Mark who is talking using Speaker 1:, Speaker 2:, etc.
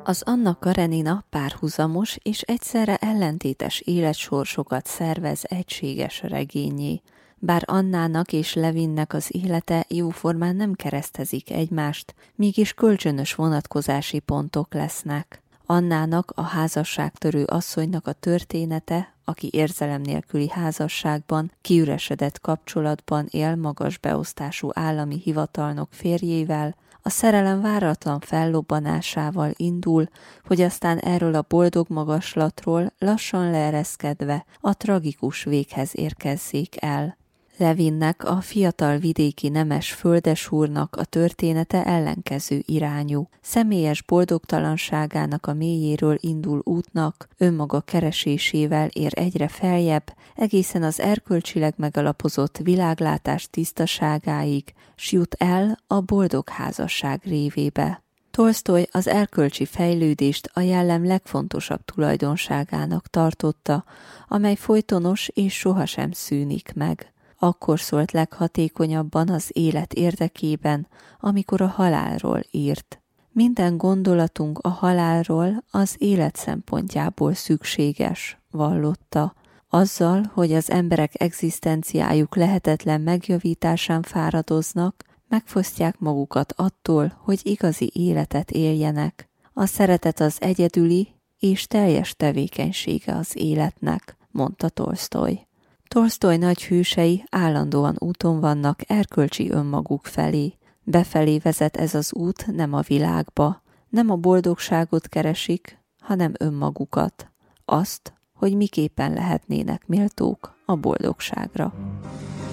Speaker 1: Az Anna Karenina párhuzamos és egyszerre ellentétes életsorsokat szervez egységes regényé. Bár Annának és Levinnek az élete jóformán nem keresztezik egymást, mégis kölcsönös vonatkozási pontok lesznek. Annának, a házasságtörő asszonynak a története, aki érzelem nélküli házasságban, kiüresedett kapcsolatban él magas beosztású állami hivatalnok férjével, a szerelem váratlan fellobbanásával indul, hogy aztán erről a boldog magaslatról lassan leereszkedve a tragikus véghez érkezzék el. Levinnek, a fiatal vidéki nemes földesúrnak a története ellenkező irányú. Személyes boldogtalanságának a mélyéről indul útnak, önmaga keresésével ér egyre feljebb, egészen az erkölcsileg megalapozott világlátás tisztaságáig, s jut el a boldog házasság révébe. Tolsztoj az erkölcsi fejlődést a jellem legfontosabb tulajdonságának tartotta, amely folytonos és sohasem szűnik meg. Akkor szólt leghatékonyabban az élet érdekében, amikor a halálról írt. Minden gondolatunk a halálról az élet szempontjából szükséges, vallotta. Azzal, hogy az emberek egzisztenciájuk lehetetlen megjavításán fáradoznak, megfosztják magukat attól, hogy igazi életet éljenek. A szeretet az egyedüli és teljes tevékenysége az életnek, mondta Tolsztoj. Tolsztoj nagy hősei állandóan úton vannak erkölcsi önmaguk felé. Befelé vezet ez az út, nem a világba. Nem a boldogságot keresik, hanem önmagukat. Azt, hogy miképpen lehetnének méltók a boldogságra.